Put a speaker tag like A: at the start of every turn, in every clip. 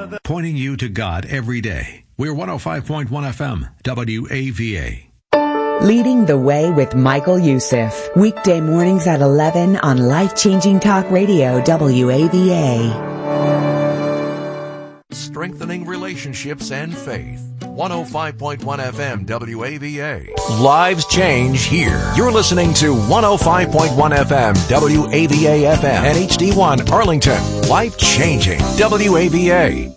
A: Pointing you to God every day. We're 105.1 FM, WAVA.
B: Leading the Way with Michael Youssef. Weekday mornings at 11 on Life-Changing Talk Radio, WAVA.
C: Strengthening relationships and faith. 105.1 FM WAVA. Lives change here. You're listening to 105.1 FM WAVA FM and HD1 Arlington. Life changing WAVA.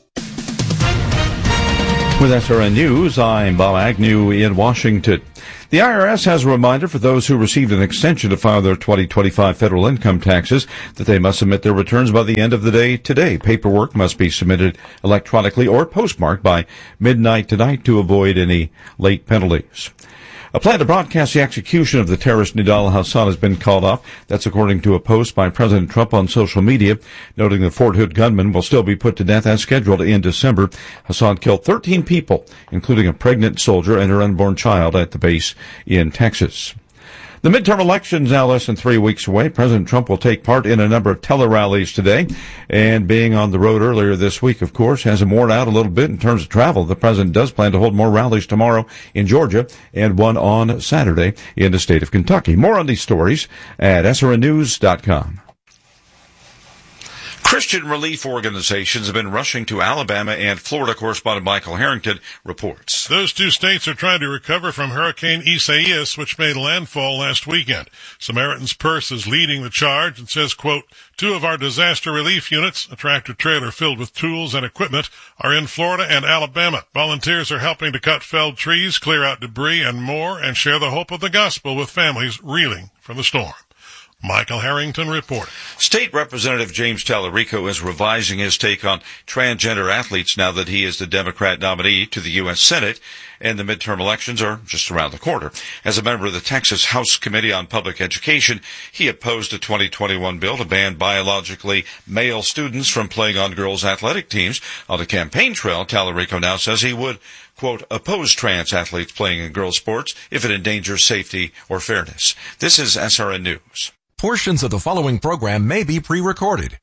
D: With SRN News, I'm Bob Agnew in Washington. The IRS has a reminder for those who received an extension to file their 2025 federal income taxes that they must submit their returns by the end of the day today. Paperwork must be submitted electronically or postmarked by midnight tonight to avoid any late penalties. A plan to broadcast the execution of the terrorist Nidal Hasan has been called off. That's according to a post by President Trump on social media, noting the Fort Hood gunman will still be put to death as scheduled in December. Hasan killed 13 people, including a pregnant soldier and her unborn child at the base in Texas. The midterm elections now less than 3 weeks away. President Trump will take part in a number of tele-rallies today. And being on the road earlier this week, of course, has him worn out a little bit in terms of travel. The president does plan to hold more rallies tomorrow in Georgia and one on Saturday in the state of Kentucky. More on these stories at srnnews.com. Christian relief organizations have been rushing to Alabama, and Florida correspondent Michael Harrington reports.
E: Those two states are trying to recover from Hurricane Isaias, which made landfall last weekend. Samaritan's Purse is leading the charge and says, quote, 2 of our disaster relief units, a tractor-trailer filled with tools and equipment, are in Florida and Alabama. Volunteers are helping to cut felled trees, clear out debris, and more, and share the hope of the gospel with families reeling from the storm. Michael Harrington reporting. State Representative James Tallarico is revising his take on transgender athletes now that he is the Democrat nominee to the U.S. Senate, and the midterm elections are just around the corner. As a member of the Texas House Committee on Public Education, he opposed a 2021 bill to ban biologically male students from playing on girls' athletic teams. On the campaign trail, Tallarico now says he would, quote, oppose trans athletes playing in girls' sports if it endangers safety or fairness. This is SRN News.
C: Portions of the following program may be pre-recorded.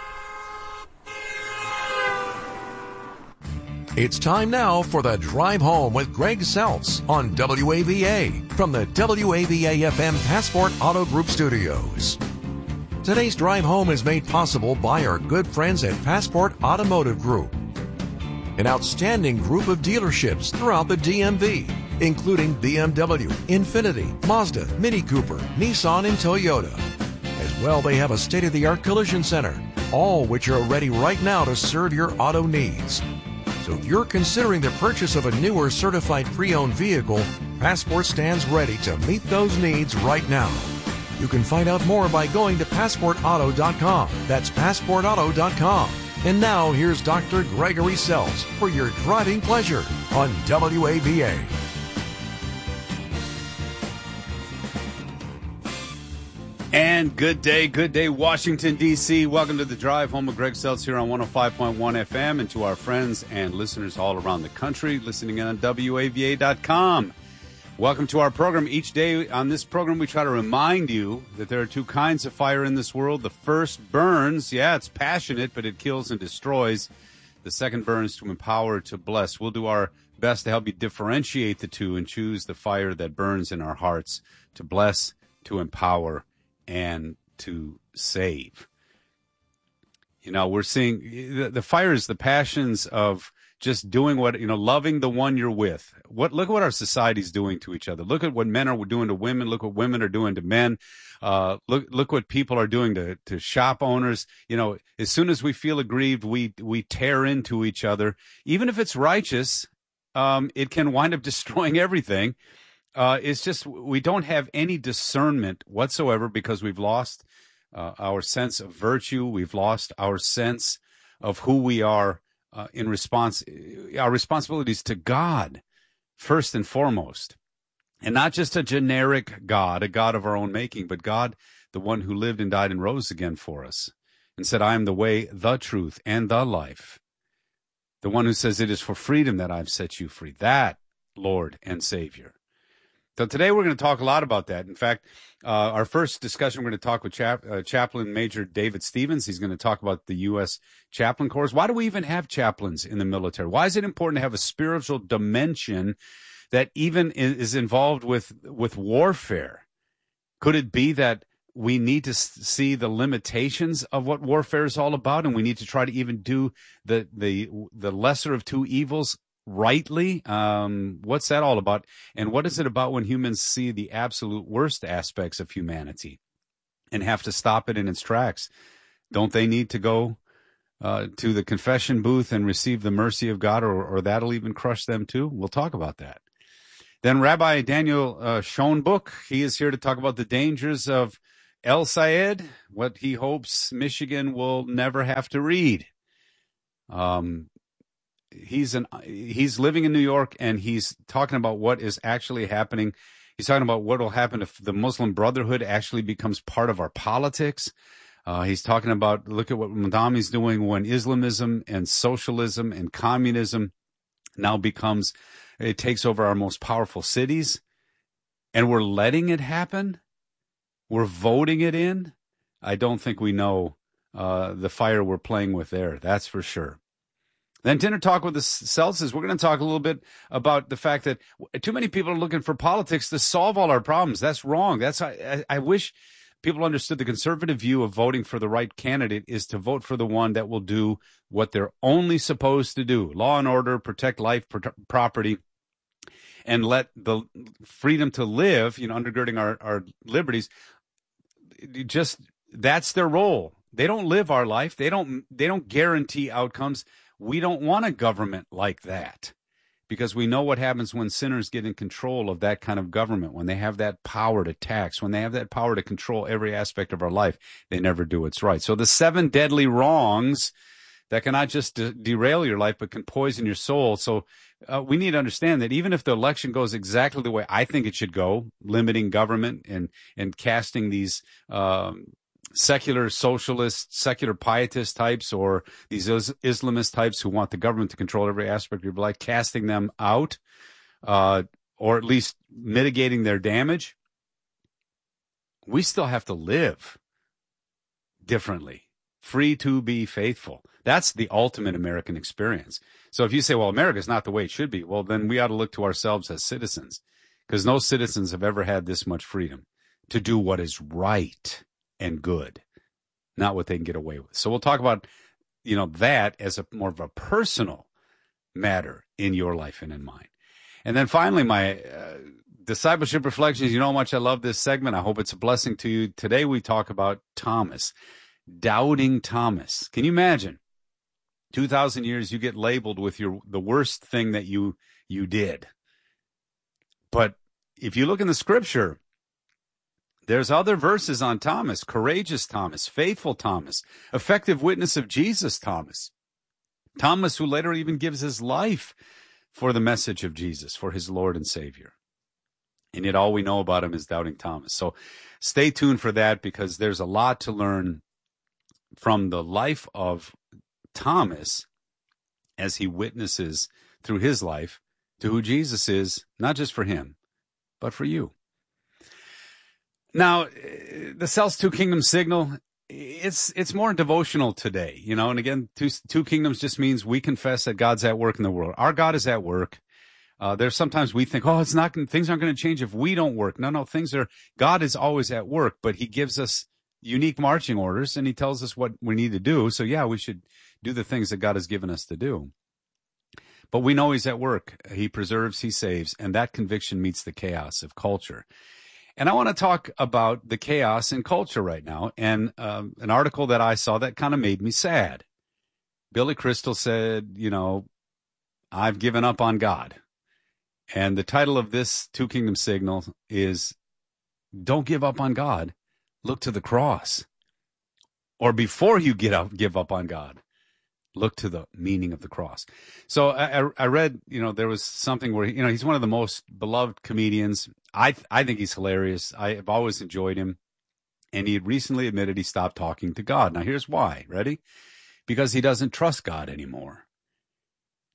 C: It's time now for the Drive Home with Greg Seltz on WAVA from the WAVA-FM Passport Auto Group Studios. Today's Drive Home is made possible by our good friends at Passport Automotive Group, an outstanding group of dealerships throughout the DMV, including BMW, Infiniti, Mazda, Mini Cooper, Nissan, and Toyota. As well, they have a state-of-the-art collision center, all which are ready right now to serve your auto needs. So if you're considering the purchase of a new or certified pre-owned vehicle, Passport stands ready to meet those needs right now. You can find out more by going to PassportAuto.com. That's PassportAuto.com. And now, here's Dr. Gregory Seltz for your driving pleasure on WAVA.
F: And good day, Washington, D.C. Welcome to the Drive Home with Greg Seltz here on 105.1 FM, and to our friends and listeners all around the country listening in on WAVA.com. Welcome to our program. Each day on this program, we try to remind you that there are two kinds of fire in this world. The first burns. Yeah, it's passionate, but it kills and destroys. The second burns to empower, to bless. We'll do our best to help you differentiate the two and choose the fire that burns in our hearts to bless, to empower, and to save. You know, we're seeing the fire is the passions of just doing what, loving the one you're with. Look at what our society's doing to each other. Look at what men are doing to women. Look what women are doing to men. Look what people are doing to shop owners. As soon as we feel aggrieved, we tear into each other. Even if it's righteous, it can wind up destroying everything. It's just we don't have any discernment whatsoever because we've lost our sense of virtue. We've lost our sense of who we are in response, our responsibilities to God, first and foremost. And not just a generic God, a God of our own making, but God, the one who lived and died and rose again for us and said, I am the way, the truth, and the life. The one who says it is for freedom that I've set you free. That, Lord and Savior. So today we're going to talk a lot about that. In fact, our first discussion, we're going to talk with Chaplain Major David Stevens. He's going to talk about the U.S. Chaplain Corps. Why do we even have chaplains in the military? Why is it important to have a spiritual dimension that even is involved with warfare? Could it be that we need to see the limitations of what warfare is all about, and we need to try to even do the lesser of two evils rightly? What's that all about? And what is it about when humans see the absolute worst aspects of humanity and have to stop it in its tracks? Don't they need to go to the confession booth and receive the mercy of God, or that'll even crush them too? We'll talk about that. Then Rabbi Daniel Schoenbuch, he is here to talk about the dangers of El Sayed, what he hopes Michigan will never have to read. He's living in New York, and he's talking about what is actually happening. He's talking about what will happen if the Muslim Brotherhood actually becomes part of our politics. He's talking about, look at what Madami's doing when Islamism and socialism and communism now it takes over our most powerful cities, and we're letting it happen. We're voting it in. I don't think we know the fire we're playing with there. That's for sure. Then dinner talk with the Celsius. We're going to talk a little bit about the fact that too many people are looking for politics to solve all our problems. That's wrong. I wish people understood the conservative view of voting for the right candidate is to vote for the one that will do what they're only supposed to do: law and order, protect life, property, and let the freedom to live, undergirding our liberties. That's their role. They don't live our life. They don't guarantee outcomes. We don't want a government like that, because we know what happens when sinners get in control of that kind of government, when they have that power to tax, when they have that power to control every aspect of our life. They never do what's right. So the 7 deadly wrongs that can not just derail your life, but can poison your soul. So we need to understand that even if the election goes exactly the way I think it should go, limiting government and casting these secular socialist, secular pietist types, or these Islamist types who want the government to control every aspect of your life, casting them out, or at least mitigating their damage, we still have to live differently, free to be faithful. That's the ultimate American experience. So if you say, well, America's not the way it should be, well, then we ought to look to ourselves as citizens, because no citizens have ever had this much freedom to do what is right and good, not what they can get away with. So we'll talk about, that as more of a personal matter in your life and in mine. And then finally, my discipleship reflections. You know how much I love this segment. I hope it's a blessing to you. Today we talk about Thomas, doubting Thomas. Can you imagine? 2,000 years, you get labeled with the worst thing that you did. But if you look in the scripture, there's other verses on Thomas: courageous Thomas, faithful Thomas, effective witness of Jesus Thomas. Thomas, who later even gives his life for the message of Jesus, for his Lord and Savior. And yet all we know about him is doubting Thomas. So stay tuned for that, because there's a lot to learn from the life of Thomas as he witnesses through his life to who Jesus is, not just for him, but for you. Now, the Cells Two Kingdoms signal, it's more devotional today, and again, two kingdoms just means we confess that God's at work in the world. Our God is at work. There's sometimes we think, things aren't going to change if we don't work. No, God is always at work, but he gives us unique marching orders, and he tells us what we need to do. So yeah, we should do the things that God has given us to do. But we know he's at work. He preserves, he saves, and that conviction meets the chaos of culture. And I want to talk about the chaos in culture right now, and an article that I saw that kind of made me sad. Billy Crystal said, I've given up on God. And the title of this Two Kingdom signal is, Don't Give Up on God, Look to the Cross. Or before you give up on God, look to the meaning of the cross. So I read, there was something where, he's one of the most beloved comedians. I think he's hilarious. I've always enjoyed him. And he recently admitted he stopped talking to God. Now, here's why. Ready? Because he doesn't trust God anymore.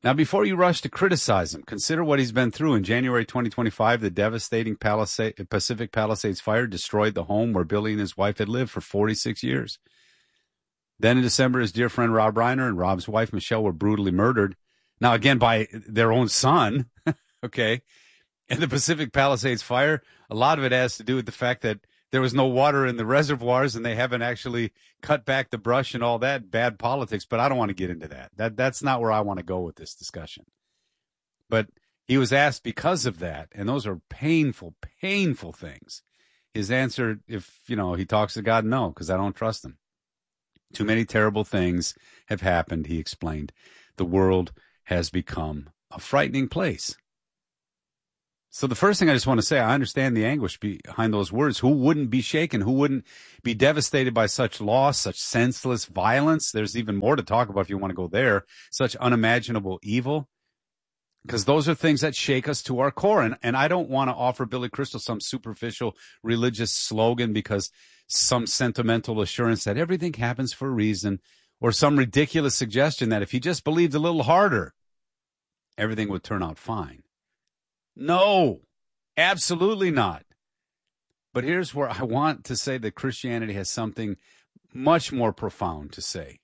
F: Now, before you rush to criticize him, consider what he's been through. In January 2025, the devastating Pacific Palisades fire destroyed the home where Billy and his wife had lived for 46 years. Then in December, his dear friend Rob Reiner and Rob's wife Michelle were brutally murdered. Now, again, by their own son, okay? And the Pacific Palisades fire, a lot of it has to do with the fact that there was no water in the reservoirs and they haven't actually cut back the brush and all that bad politics. But I don't want to get into that. That's not where I want to go with this discussion. But he was asked because of that, and those are painful, painful things. His answer, if, he talks to God, no, because I don't trust him. Too many terrible things have happened, he explained. The world has become a frightening place. So the first thing I just want to say, I understand the anguish behind those words. Who wouldn't be shaken? Who wouldn't be devastated by such loss, such senseless violence? There's even more to talk about if you want to go there. Such unimaginable evil. Because those are things that shake us to our core. And I don't want to offer Billy Crystal some superficial religious slogan because some sentimental assurance that everything happens for a reason, or some ridiculous suggestion that if he just believed a little harder, everything would turn out fine. No, absolutely not. But here's where I want to say that Christianity has something much more profound to say.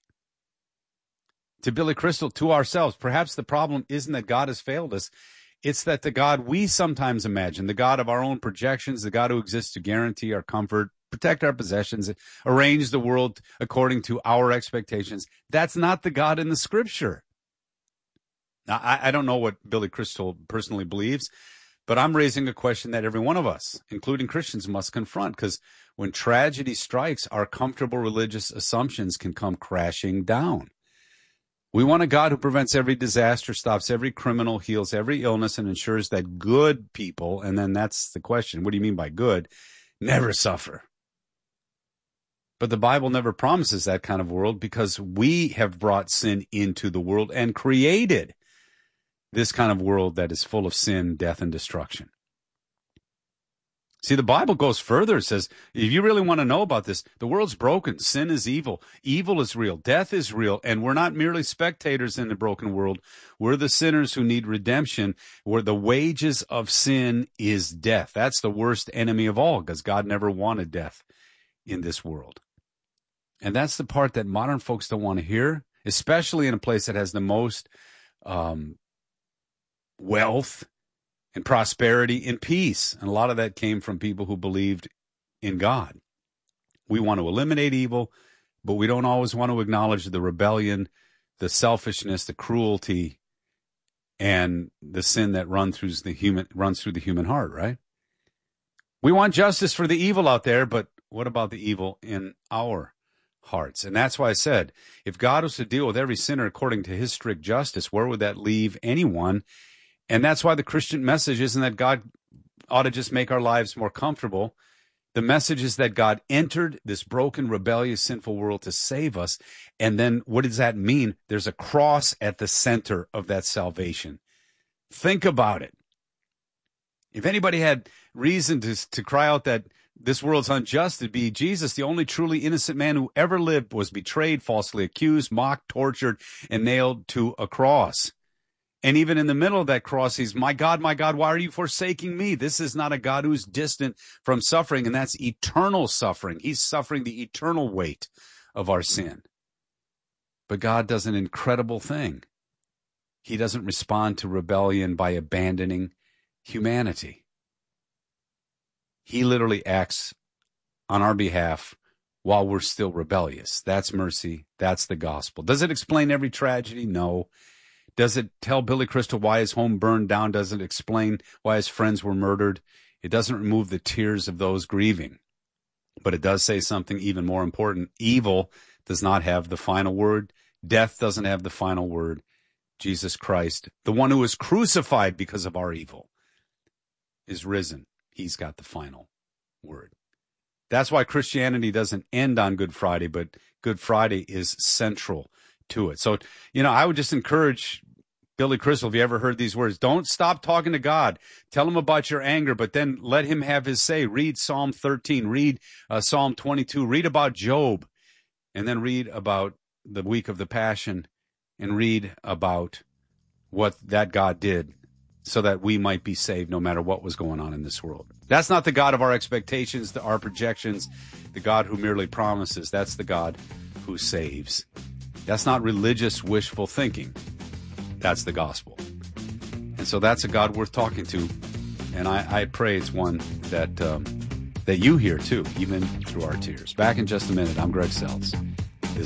F: To Billy Crystal, to ourselves, perhaps the problem isn't that God has failed us. It's that the God we sometimes imagine, the God of our own projections, the God who exists to guarantee our comfort, protect our possessions, arrange the world according to our expectations, that's not the God in the Scripture. Now, I don't know what Billy Crystal personally believes, but I'm raising a question that every one of us, including Christians, must confront, because when tragedy strikes, our comfortable religious assumptions can come crashing down. We want a God who prevents every disaster, stops every criminal, heals every illness, and ensures that good people, and then that's the question, what do you mean by good, never suffer. But the Bible never promises that kind of world because we have brought sin into the world and created this kind of world that is full of sin, death, and destruction. See, the Bible goes further. It says, if you really want to know about this, the world's broken. Sin is evil. Evil is real. Death is real. And we're not merely spectators in the broken world. We're the sinners who need redemption, where the wages of sin is death. That's the worst enemy of all, because God never wanted death in this world. And that's the part that modern folks don't want to hear, especially in a place that has the most wealth and prosperity and peace. And a lot of that came from people who believed in God. We want to eliminate evil, but we don't always want to acknowledge the rebellion, the selfishness, the cruelty, and the sin that runs through the human heart, right? We want justice for the evil out there, but what about the evil in our hearts? And that's why I said, if God was to deal with every sinner according to his strict justice, where would that leave anyone? And that's why the Christian message isn't that God ought to just make our lives more comfortable. The message is that God entered this broken, rebellious, sinful world to save us. And then what does that mean? There's a cross at the center of that salvation. Think about it. If anybody had reason to cry out that this world's unjust, it'd be Jesus, the only truly innocent man who ever lived, was betrayed, falsely accused, mocked, tortured, and nailed to a cross. And even in the middle of that cross, he's, my God, why are you forsaking me? This is not a God who's distant from suffering, and that's eternal suffering. He's suffering the eternal weight of our sin. But God does an incredible thing. He doesn't respond to rebellion by abandoning humanity. He literally acts on our behalf while we're still rebellious. That's mercy. That's the gospel. Does it explain every tragedy? No. Does it tell Billy Crystal why his home burned down? Does it explain why his friends were murdered? It doesn't remove the tears of those grieving. But it does say something even more important. Evil does not have the final word. Death doesn't have the final word. Jesus Christ, the one who was crucified because of our evil, is risen. He's got the final word. That's why Christianity doesn't end on Good Friday, but Good Friday is central to it. So, I would just encourage Billy Crystal, if you ever heard these words, don't stop talking to God. Tell him about your anger, but then let him have his say. Read Psalm 13, read Psalm 22, read about Job, and then read about the week of the Passion, and read about what that God did so that we might be saved no matter what was going on in this world. That's not the God of our expectations, our projections, the God who merely promises. That's the God who saves. That's not religious wishful thinking. That's the gospel. And so that's a God worth talking to. And I pray it's one that you hear too, even through our tears. Back in just a minute. I'm Greg Seltz.